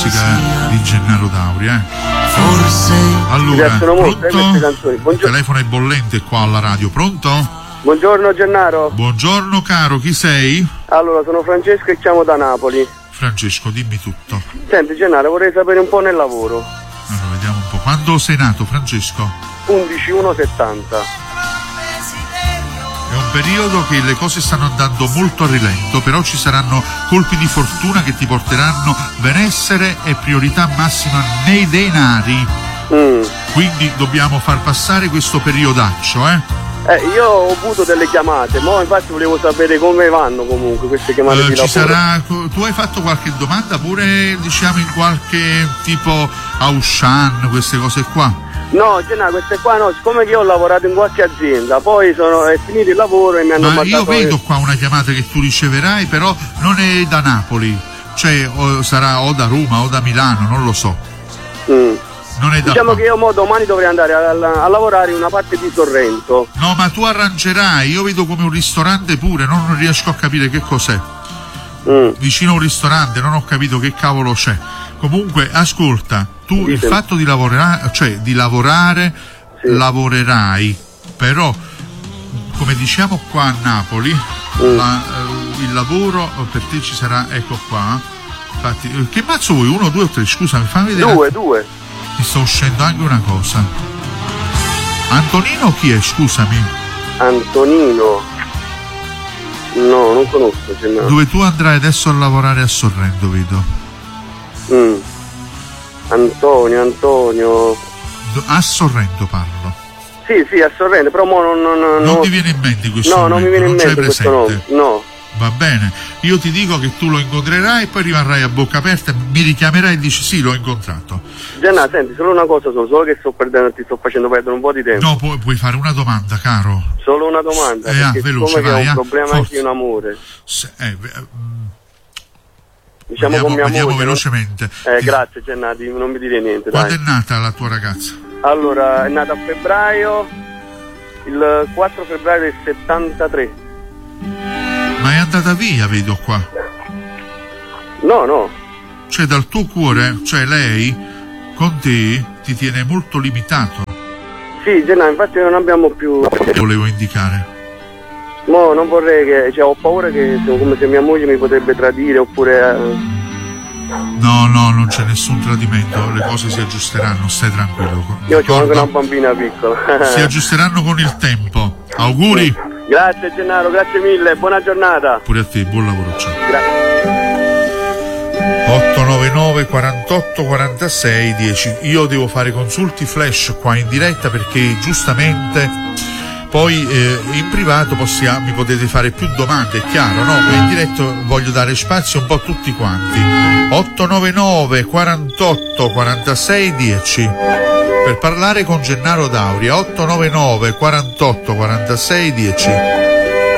musica di Gennaro Dauri, Forse. Allora, Mi piacciono molto queste pronto? canzoni. Il telefono è bollente qua alla radio, pronto? Buongiorno Gennaro. Buongiorno caro, chi sei? Allora, sono Francesco e chiamo da Napoli. Francesco, dimmi tutto. Senti Gennaro, vorrei sapere un po' nel lavoro. Allora, vediamo un po'. Quando sei nato, Francesco? 11/1/70. È un periodo che le cose stanno andando molto a rilento, però ci saranno colpi di fortuna che ti porteranno benessere e priorità massima nei denari. Quindi dobbiamo far passare questo periodaccio, Io ho avuto delle chiamate, ma infatti volevo sapere come vanno comunque queste chiamate di lavoro. Sarà, tu hai fatto qualche domanda pure, diciamo, in qualche tipo Auchan, queste cose qua? No, Gennaro, queste qua no, siccome che io ho lavorato in qualche azienda, poi è finito il lavoro e mi hanno mandato... Io vedo qua una chiamata che tu riceverai, però non è da Napoli, cioè sarà o da Roma o da Milano, non lo so. Non è da diciamo qua. che io domani dovrei andare a lavorare in una parte di Sorrento. No, ma tu arrangerai, io vedo come un ristorante pure, non riesco a capire che cos'è. Vicino a un ristorante, non ho capito che cavolo c'è. Comunque, ascolta, tu il fatto di lavorare, lavorerai, però, come diciamo qua a Napoli, il lavoro per te ci sarà, ecco qua. Infatti, che mazzo vuoi? 1, 2 o 3? Scusami, fammi vedere. 2. Mi sta uscendo anche una cosa. Antonino chi è? Scusami. Antonino. No, non conosco Gennaro. Dove tu andrai adesso a lavorare a Sorrento, vedo. Antonio. A Sorrento parlo. Sì, a Sorrento, però non ti viene in mente questo no, nome? Non mi viene in mente questo nome. No. Va bene, io ti dico che tu lo incontrerai e poi rimarrai a bocca aperta, mi richiamerai e dici sì, l'ho incontrato. Gennaro, senti, solo una cosa, solo che ti sto facendo perdere un po' di tempo. No, puoi fare una domanda, caro. Solo una domanda, perché veloce, come vai, che ho un problema anche in amore. Diciamo con mia vediamo moglie, velocemente. Grazie Gennaro, non mi dire niente. Quando è nata la tua ragazza? Allora, è nata a febbraio, il 4 febbraio del 73. Ma è andata via, vedo qua. No. Cioè dal tuo cuore, cioè lei con te ti tiene molto limitato. Sì, Gennaro, infatti non abbiamo più... Volevo indicare. No, non vorrei che... ho paura che come se mia moglie mi potrebbe tradire oppure... No, non c'è nessun tradimento, le cose si aggiusteranno, stai tranquillo. Io ho anche una bambina piccola. Si aggiusteranno con il tempo. Auguri! Grazie Gennaro, grazie mille, buona giornata. Pure a te, buon lavoro, ciao. Grazie. 899 48 46 10. Io devo fare consulti flash qua in diretta perché giustamente poi in privato mi potete fare più domande, è chiaro, no? Ma in diretta voglio dare spazio un po' a tutti quanti. 899 48 46 10 per parlare con Gennaro Dauri. 899 48 46 10.